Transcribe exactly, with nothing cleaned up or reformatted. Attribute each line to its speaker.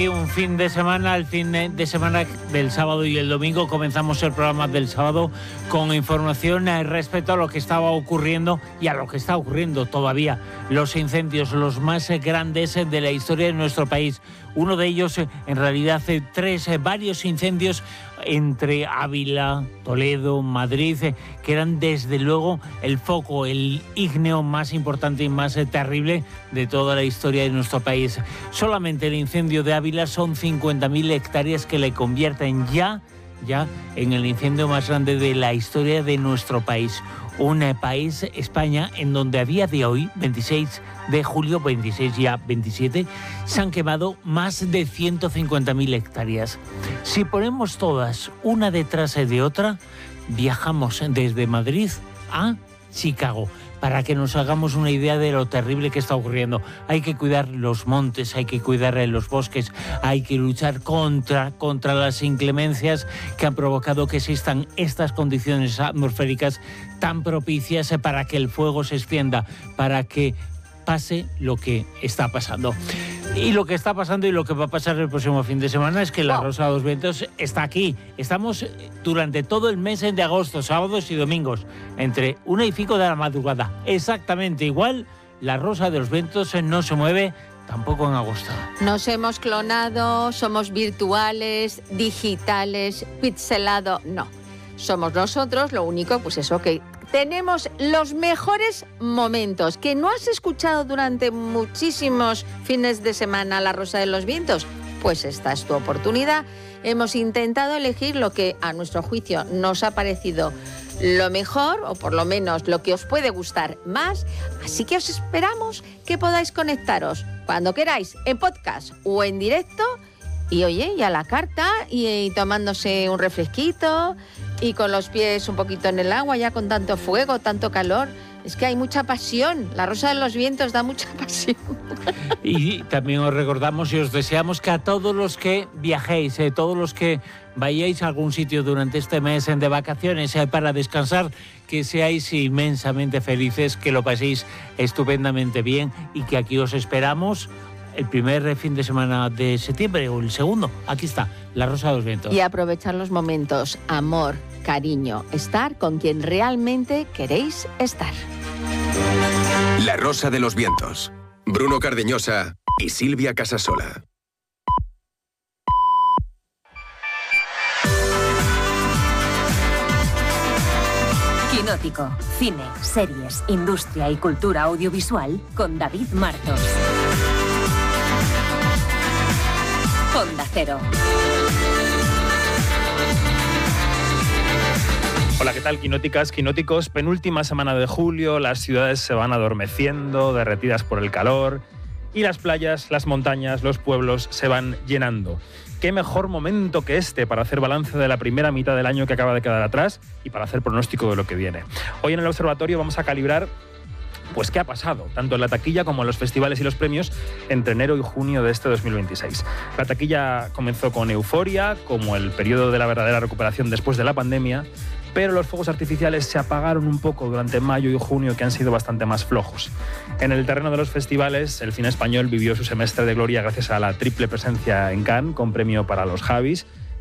Speaker 1: Un fin de semana, el fin de semana del sábado y el domingo, comenzamos el programa del sábado con información respecto a lo que estaba ocurriendo y a lo que está ocurriendo todavía. Los incendios, los más grandes de la historia de nuestro país. Uno de ellos, en realidad, tres, varios incendios entre Ávila, Toledo, Madrid, que eran desde luego el foco, el ígneo más importante y más terrible de toda la historia de nuestro país. Solamente el incendio de Ávila son cincuenta mil hectáreas que le convierten ya, ya en el incendio más grande de la historia de nuestro país. Un país, España, en donde a día de hoy, veintiséis de julio, veintiséis ya veintisiete, se han quemado más de ciento cincuenta mil hectáreas. Si ponemos todas una detrás de otra, viajamos desde Madrid a Chicago, para que nos hagamos una idea de lo terrible que está ocurriendo. Hay que cuidar los montes, hay que cuidar los bosques, hay que luchar contra, contra las inclemencias que han provocado que existan estas condiciones atmosféricas tan propicias para que el fuego se extienda, para que pase lo que está pasando. Y lo que está pasando y lo que va a pasar el próximo fin de semana es que la Rosa de los Vientos está aquí. Estamos durante todo el mes de agosto, sábados y domingos, entre una y pico de la madrugada. Exactamente igual, la Rosa de los Vientos no se mueve tampoco en agosto.
Speaker 2: Nos hemos clonado, somos virtuales, digitales, pixelado, no. Somos nosotros, lo único, pues eso, que tenemos los mejores momentos. ¿Que no has escuchado durante muchísimos fines de semana La Rosa de los Vientos? Pues esta es tu oportunidad. Hemos intentado elegir lo que a nuestro juicio nos ha parecido lo mejor, o por lo menos lo que os puede gustar más. Así que os esperamos que podáis conectaros cuando queráis, en podcast o en directo. Y oye, y a la carta, y, y tomándose un refresquito, y con los pies un poquito en el agua, ya con tanto fuego, tanto calor. Es que hay mucha pasión. La Rosa de los Vientos da mucha pasión.
Speaker 1: Y también os recordamos y os deseamos que a todos los que viajéis, eh, todos los que vayáis a algún sitio durante este mes de vacaciones eh, para descansar, que seáis inmensamente felices, que lo paséis estupendamente bien y que aquí os esperamos el primer fin de semana de septiembre o el segundo. Aquí está, La Rosa de los Vientos.
Speaker 2: Y aprovechar los momentos, amor, cariño, estar con quien realmente queréis estar.
Speaker 3: La Rosa de los Vientos. Bruno Cardeñosa y Silvia Casasola.
Speaker 4: Quinótico. Cine, series, industria y cultura audiovisual con David Martos. Onda Cero.
Speaker 5: Hola, ¿qué tal, quinóticas, quinóticos? Penúltima semana de julio, las ciudades se van adormeciendo, derretidas por el calor, y las playas, las montañas, los pueblos se van llenando. ¿Qué mejor momento que este para hacer balance de la primera mitad del año que acaba de quedar atrás y para hacer pronóstico de lo que viene? Hoy en el observatorio vamos a calibrar pues qué ha pasado, tanto en la taquilla como en los festivales y los premios, entre enero y junio de este dos mil veintiséis. La taquilla comenzó con euforia, como el periodo de la verdadera recuperación después de la pandemia, pero los fuegos artificiales se apagaron un poco durante mayo y junio, que han sido bastante más flojos. En el terreno de los festivales, el cine español vivió su semestre de gloria gracias a la triple presencia en Cannes, con premio para los Javis,